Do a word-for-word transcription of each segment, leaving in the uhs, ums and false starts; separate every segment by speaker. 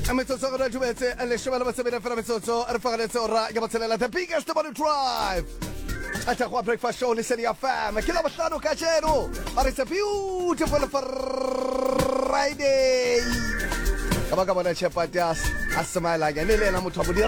Speaker 1: metsotso re tumetse leshome le masebedi fela metsotso re fagaletse ora ya botselela the biggest morning drive at a breakfast show listen ya fam ke la bohlano ka jeno but it's a beautiful Friday ka ba ka bona Shepherd a smile again le lena motho a bodi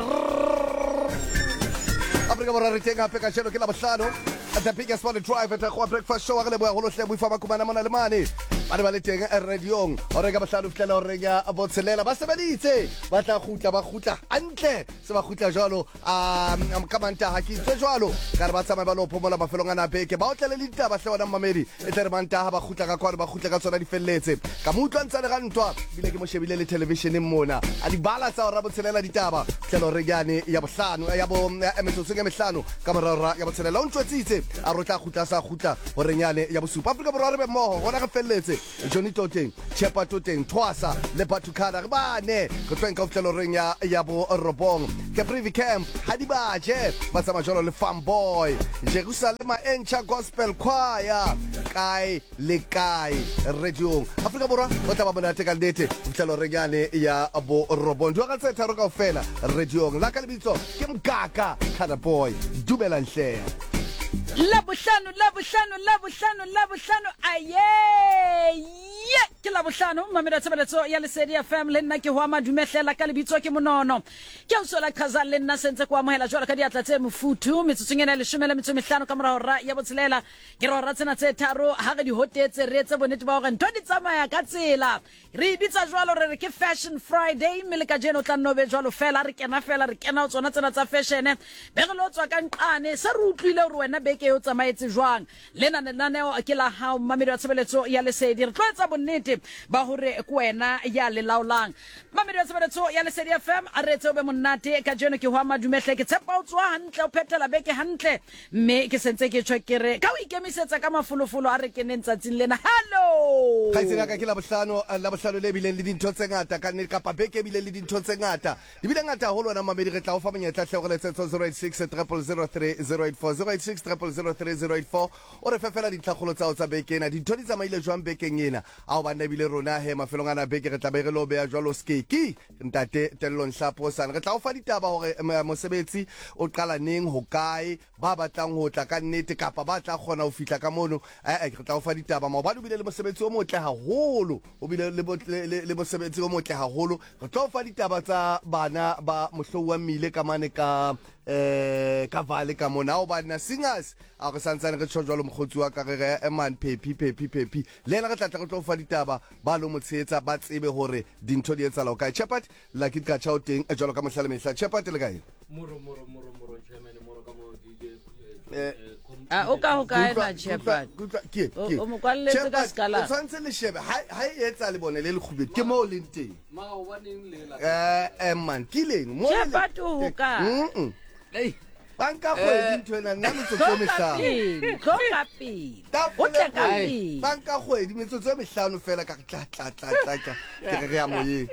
Speaker 1: Afrika Borwa re tenga pe ka jeno ke la bohlano at the biggest morning drive at a breakfast show ga le boya go lo hle bo ifa makubana mona le mane ba ba le teng e radiong ore ka bohlano fitlela hore ya botselela ba sebeditse ba tla khutla ba khutla antle se ba khutla jwalo a ka manta ha ke tswe jwalo ka re ba tsamaya ba lo phomola mafelong ana beke ba otlele le ditaba hle bona mamedi e tle re manta ha ba khutla ka kwa ba khutla ka tsona di felletse ka mutlo ntse le ga ntwa bile ke mo shebile le televisioneng mona a di bala tsa hore botselela ditaba tlelo re gane ya bohlano ya bo emetso ke mehlano ka morara ya botselela o ntwetsitse a rotla khutla sa khutla hore nyane ya bosupa Afrika Borwa re be mmoho gona ga felletse Johnny Toteng, Shepherd Toteng, Twasa, le Batukara, Bane, go twenka of Teloringa, Yabo, Robong, Caprivi Camp, Hadibaje, Basamajolo, le Fanboy, Jerusalem, Encha Gospel Choir, Kai, Le Kai, Radio, Africa Bora, what about the Tekandete, Teloregane, Ya, Abo, Robon, Duaga Taroka Fela, Radio, Lakalibito, Kim Kaka, Canaboy, Dubel and Share.
Speaker 2: Labushano, Labushano, Labushano, Labushano, aye, yeah, Kilabushano, Mamma Sabato, Yalisedia family, Naki Wama, Dumeshela, Calibitoki Monono, Council Kazalina, Santa Quamela, Jolacadiata, Futu, Mitsingana, Shumela, Mitsumishano, Camara, Yabotlela, Geroratana, Taro, Hagadi Hotets, Reza, Bonitbog, and Tony Samaya, Gatzela, Rebitza Jolo, Fashion Friday, Milicajeno, Tanove, Jolo, Fella, Ricana, Fella, Ricana, Sonata Fashion, Berlotza, Cancane, Saru, Pilo, and Beke. Tsamaetse jwang lena lenaneo ke la ha Mamedi wa Tshebeletso ya Lesedi re tlotsa bonnete ba hore ke wena ya le laolang Mamedi wa Tshebeletso ya Lesedi F M a retse obe monate ka jeno ke hwa madumehle ke tshepa o tswa hantle o phethela beke hantle mme ke sentse ke tshwa kere ka o ikemisetsa ka mafolofolo a re keneng tsatsing lena hello
Speaker 1: ka tsena ka ke la bohlano la bohlano le bileng le dintho tse ngata ka ne ka pa beke bile le dintho tse ngata di bile ngata ho lona Mamedi re tla o fa monyetla hle go letsetsa zero eight six zero zero zero three zero eight four zero eight six zero zero three zero eight four o re fefela ditlhagolo tsa o tsa bekena dintho di tsamaile jwang bekeng ena a o ba nna bile rona he mafelong ana beke re tla be re lo beya jwalo skeki ntate Tellon Shapo sana re tla o fa ditaba hore mosebetsi o qala neng ho kae ba batlang ho tla ka nnete kapa ba tla khona ho fihla ka mono eh re tla o fa ditaba ma ba bile le mosebetsi o motle haholo o bile le le mosebetsi o motle haholo re tla o fa ditaba tsa bana ba mohlowa mmile ka mane ka eh ka vale ka mona o ba na singers a re santsane re tshojwa lo mogotsi wa ka re man pepi pepi pepi lena re tla tla go tlo fa ditaba ba lo motshetsa ba tsebe hore dintho di etsa la o ka Shepherd la ke ka tshao teng e jwalo ka mohlale mehla Shepherd le kae
Speaker 3: moro moro moro moro chairman moro ka mo D J
Speaker 2: eh a o ka ho ka ena Shepherd
Speaker 1: ke
Speaker 2: o mo kwalletse ka skala
Speaker 1: o tsantse le shebe ha ha etsa le bone le le khubedi ke mo le nteng
Speaker 3: ma o baneng le la
Speaker 1: eh eh man kileng mo
Speaker 2: Shepherd o ka
Speaker 1: Hey, banka kgwedi ntwena nna metsotso e mehlano.
Speaker 2: Tloka pele. O tle ka pele.
Speaker 1: Banka kgwedi metsotso e mehlano fela ka tla tla tla tla ke re ya moyeng.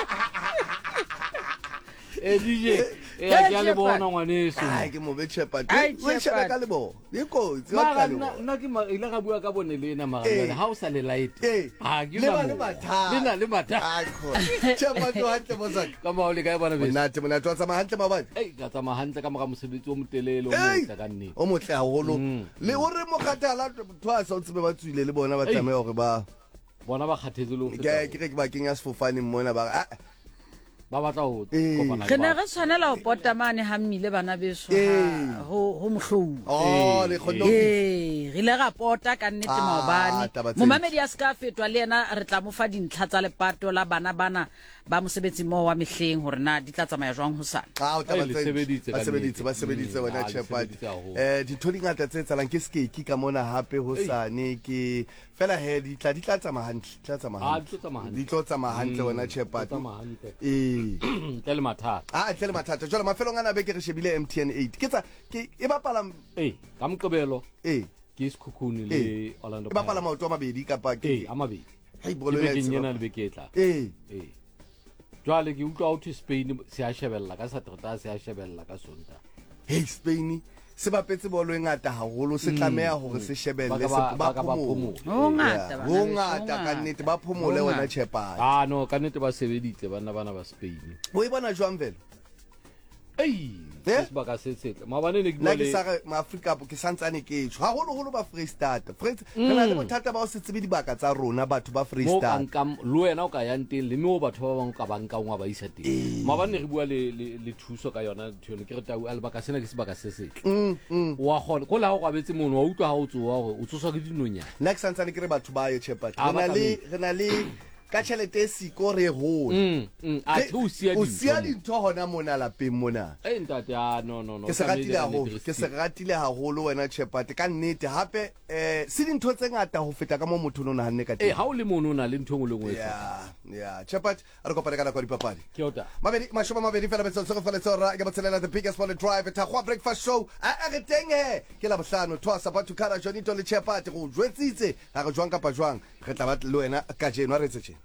Speaker 3: Eh D J eh ya le bona ngwaneso
Speaker 1: ai ke mo be Shepherd we sheba ka le bo di ko tse
Speaker 3: ka le nna ke ma ile ga bua ka bone le ena magana ha o sa le light
Speaker 1: ha ke ba le matha
Speaker 3: le na le matha
Speaker 1: ai ko Shepherd wa tle bosa
Speaker 3: ka ba o le ka bona be
Speaker 1: nna te mona tsama hantle mabane
Speaker 3: ei ka tsama hantle ka mo ga mosebetsi o motelele o motla ka nne
Speaker 1: o motle haholo le hore mo kgathala twasa o tsebe ba tswile le bona ba tsamaya hore ba
Speaker 3: bona ba kgathetse le o
Speaker 1: feta ke re ke ba kenya sefofane mona ba
Speaker 3: ba batla ho kopana
Speaker 2: re ne re tshwanela ho pota mane ha mmile bana beso ho ho mohlou
Speaker 1: oh le khono
Speaker 2: eh re le ga pota ka nnete maobane mo Mamedi a ska fetwa le yena re tla mo fa dintlha tsa lepato la bana bana ba mosebetsi mo wa mehleng hore na di tla tsamaya jwang ho sana
Speaker 1: ah o tla ba sebeditse ba sebeditse ba sebeditse wena Shepherd eh ditho di ngata tse tsalang ke skeki ka mona hape ho sane ke fela he di tla di tla tsamaya hantle tla tsamaya hantle di tla tsamaya hantle wena Shepherd eh
Speaker 3: tle mathata
Speaker 1: ah tle mathata jwale mafelong ana be ke re shebile M T N eight ke tsa ke e bapala
Speaker 3: eh ka Moqebelo
Speaker 1: eh
Speaker 3: ke Sekhukhune le Orlando
Speaker 1: e bapala maoto a mabedi ka pa
Speaker 3: ke a mabedi
Speaker 1: hai bolo ya
Speaker 3: tsena le beketla
Speaker 1: eh
Speaker 3: eh jwale ke utlwa ho Spain se a shebella ka Saterdag se a shebella ka Sonta
Speaker 1: hey Spain se bapetse bolo e ngata haholo se tlameha hore se shebelle se ba phomole
Speaker 2: o ngata bana
Speaker 1: o ngata ka nnete ba phomole wena Chepati
Speaker 3: ah no ka nnete ba sebeditse bana bana ba Spain
Speaker 1: o e bona jwang velo
Speaker 3: ei
Speaker 1: Eh?
Speaker 3: se ba ka se tsetla ma bana ne ke
Speaker 1: la ke
Speaker 3: bole
Speaker 1: sa re ma Afrika ke santsane ke tsho haholo holo ba Freestata Freestata kana le bothata ba o se tsebe dibaka tsa rona batho ba
Speaker 3: mo
Speaker 1: Freestata
Speaker 3: ka lo wena o ka yang teng le me o batho ba bang ka banka ngwa ba isa teng ma bana re bua le le le thuso ka yona thole ke re tau a le baka sena ke se baka se setle
Speaker 1: mm mm
Speaker 3: wa gona go la go abetse mono wa utlwa ha o tsoa gore o tsoswa ke dinonya
Speaker 1: nna ke santsane ke re batho ba ye Chepati
Speaker 3: Ah,
Speaker 1: re na
Speaker 3: ba
Speaker 1: le re na le ka tšhelete siko re hole
Speaker 3: mm mm a tlo sia
Speaker 1: o
Speaker 3: di
Speaker 1: sia dintho hona mona lapeng mona
Speaker 3: eh ntate ah no no no
Speaker 1: ke se ratile haholo ke se ratile haholo wena Chepati ka nnete hape eh se dintho tse ngata ho feta ka mo motho no nahanne ka
Speaker 3: eh
Speaker 1: teng
Speaker 3: ha o le mono na le ntho ngwe le ngwe
Speaker 1: ya ya Chepati a re kopane kana kwa dipapadi
Speaker 3: ke ota
Speaker 1: mabedi mashoma mabedi fela betso se go fela tsora ke botselela the biggest one drive ta go breakfast show a re teng he ke la bohlano twa sabatho kara Jonito le Chepati go jwetsitse ga re jwang ka pa jwang re tla ba le wena ka jeno a re tsetse